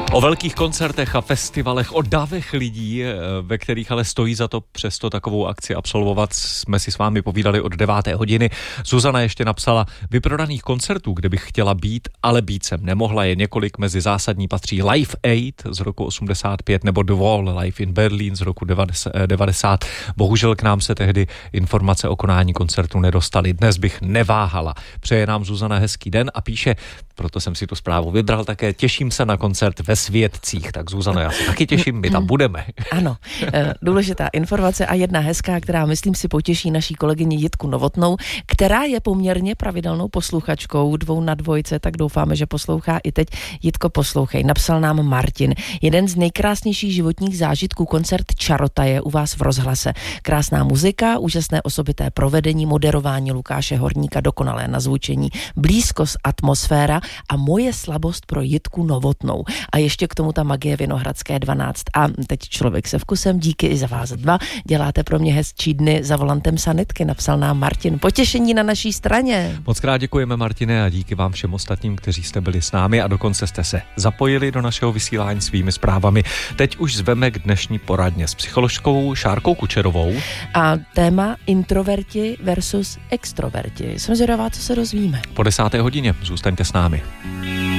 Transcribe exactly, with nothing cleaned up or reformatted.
O velkých koncertech a festivalech, o davech lidí, ve kterých ale stojí za to přesto takovou akci absolvovat, jsme si s vámi povídali od deváté hodiny. Zuzana ještě napsala, vyprodaných koncertů, kde bych chtěla být, ale být jsem nemohla, je několik, mezi zásadní patří Live Aid z roku osmdesát pět nebo The Wall Live in Berlin z roku devadesát. Bohužel k nám se tehdy informace o konání koncertu nedostaly. Dnes bych neváhala. Přeje nám Zuzana hezký den a píše, proto jsem si tu zprávu vybral také, těším se na koncert ve Světcích. Tak Zuzano, já se taky těším, my tam budeme. Ano, důležitá informace a jedna hezká, která myslím si potěší naší kolegyni Jitku Novotnou, která je poměrně pravidelnou posluchačkou dvou na dvojce, tak doufáme, že poslouchá i teď. Jitko, poslouchej, napsal nám Martin. Jeden z nejkrásnějších životních zážitků, koncert Čarota je u vás v rozhlase. Krásná muzika, úžasné osobité provedení, moderování Lukáše Horníka, dokonalé nazvučení, blízkost, atmosféra a moje slabost pro Jitku Novotnou. A ještě k tomu ta magie Vinohradské dvanáct. A teď člověk se vkusem, díky i za vás dva. Děláte pro mě hezčí dny za volantem sanitky, napsal nám Martin. Potěšení na naší straně. Moc krát děkujeme, Martine, a díky vám všem ostatním, kteří jste byli s námi a dokonce jste se zapojili do našeho vysílání svými zprávami. Teď už zveme k dnešní poradně s psycholožkou Šárkou Kučerovou. A téma introverti versus extroverti. Jsem zvědavá, co se dozvíme. Po desáté hodině zůstaňte s námi.